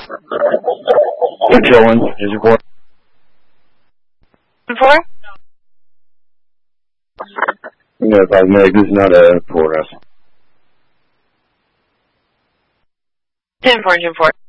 Control 1, is report. 4? Yeah, 5 meg, this is not a poorhouse. 10-4, 10-4.